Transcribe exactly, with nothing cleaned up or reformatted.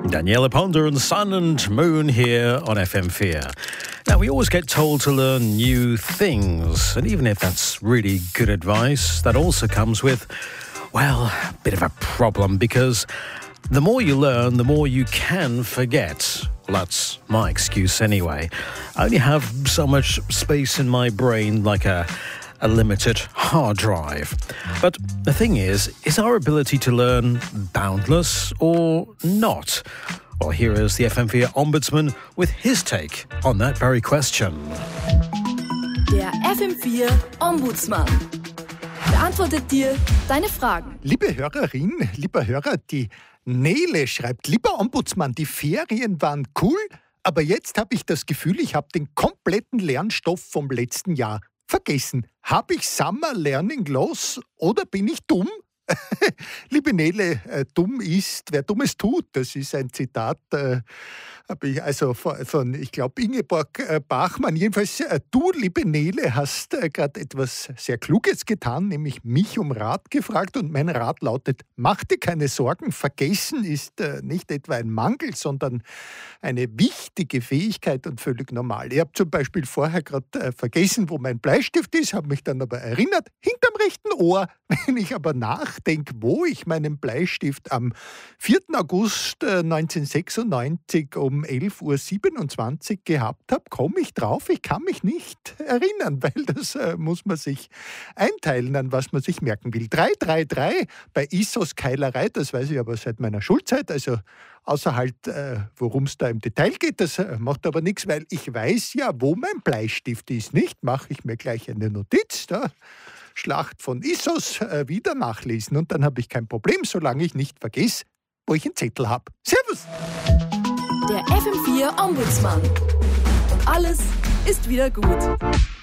Daniela Ponder and Sun and Moon here on F M four. Now, we always get told to learn new things, and even if that's really good advice, that also comes with, well, a bit of a problem, because the more you learn, the more you can forget. Well, that's my excuse anyway. I only have so much space in my brain, like a, a limited hard drive. But the thing is, is our ability to learn boundless or not? Well, here is the F M four Ombudsman with his take on that very question. Der F M four Ombudsman beantwortet dir deine Fragen. Liebe Hörerin, lieber Hörer, die Nele schreibt: Lieber Ombudsmann, die Ferien waren cool, aber jetzt habe ich das Gefühl, ich habe den kompletten Lernstoff vom letzten Jahr vergessen. Habe ich Summer Learning Loss oder bin ich dumm? Liebe Nele, äh, dumm ist, wer Dummes tut. Das ist ein Zitat, äh, habe ich also von, von ich glaube, Ingeborg äh, Bachmann. Jedenfalls, äh, du, liebe Nele, hast äh, gerade etwas sehr Kluges getan, nämlich mich um Rat gefragt. Und mein Rat lautet: Mach dir keine Sorgen, vergessen ist äh, nicht etwa ein Mangel, sondern eine wichtige Fähigkeit und völlig normal. Ich habe zum Beispiel vorher gerade äh, vergessen, wo mein Bleistift ist, habe mich dann aber erinnert, hinterm rechten Ohr. Wenn ich aber nachdenke, wo ich meinen Bleistift am vierten August neunzehnhundertsechsundneunzig um elf Uhr siebenundzwanzig gehabt habe, komme ich drauf, ich kann mich nicht erinnern, weil das äh, muss man sich einteilen, an was man sich merken will. drei drei drei bei Issos Keilerei, das weiß ich aber seit meiner Schulzeit, also außer halt, äh, worum es da im Detail geht, das äh, macht aber nichts, weil ich weiß ja, wo mein Bleistift ist, nicht? Mache ich mir gleich eine Notiz, da Schlacht von Issos äh, wieder nachlesen und dann habe ich kein Problem, solange ich nicht vergesse, wo ich einen Zettel habe. Servus! Der F M four Ombudsman. Und alles ist wieder gut.